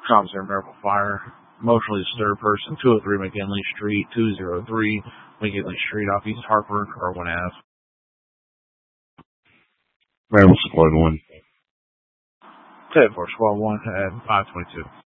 Officer Miracle Fire. Emotionally disturbed person, 203 McKinley Street, 203 McKinley Street, off East Harper, Irwin Ave. Variable Squad 1. 10-4 Squad 1 at 522.